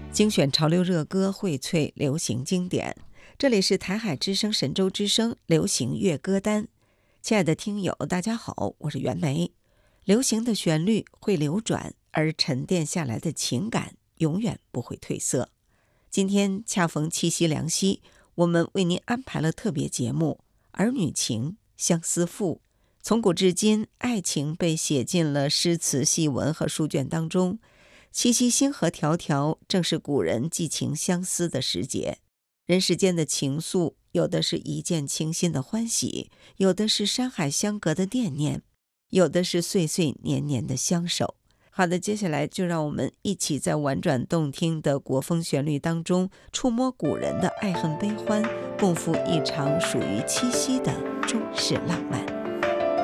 精选潮流热歌，荟萃流行经典。这里是台海之声、神州之声流行乐歌单。亲爱的听友，大家好，我是袁枚。流行的旋律会流转，而沉淀下来的情感永远不会褪色。今天恰逢七夕良夕，我们为您安排了特别节目《儿女情·相思赋》。从古至今，爱情被写进了诗词戏文和书卷当中。七夕星河迢迢，正是古人寄情相思的时节。人世间的情愫，有的是一见倾心的欢喜，有的是山海相隔的惦念，有的是岁岁年年的相守。好的，接下来就让我们一起在婉转动听的国风旋律当中，触摸古人的爱恨悲欢，共赴一场属于七夕的中式浪漫。